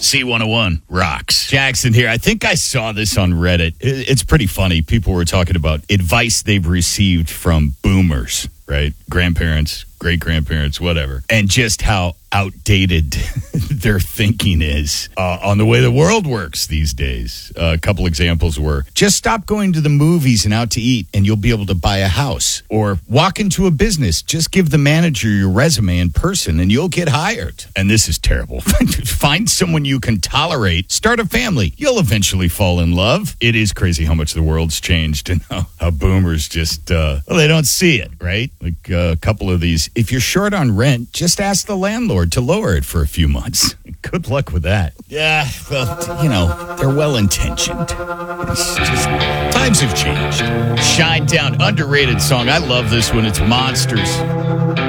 C101 rocks. Jackson here. I think I saw this on Reddit. It's pretty funny. People were talking about advice they've received from boomers, right? Grandparents, great-grandparents, whatever. And just how outdated their thinking is on the way the world works these days. A couple examples were, just stop going to the movies and out to eat and you'll be able to buy a house. Or walk into a business, just give the manager your resume in person and you'll get hired. And this is terrible. Find someone you can tolerate, start a family. You'll eventually fall in love. It is crazy how much the world's changed and how boomers just, they don't see it, right? Like a couple of these. If you're short on rent, just ask the landlord to lower it for a few months. Good luck with that. Yeah, well, they're well-intentioned. It's just, times have changed. Shine Down, underrated song. I love this one. It's Monsters.